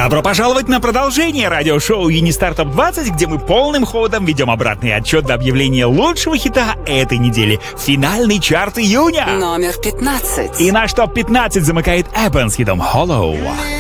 Добро пожаловать на продолжение радиошоу Unistart Top 20, где мы полным ходом ведем обратный отчет до объявления лучшего хита этой недели. Финальный чарт июня. Номер 15. И наш топ-15 замыкает Эббен с хитом Hollow.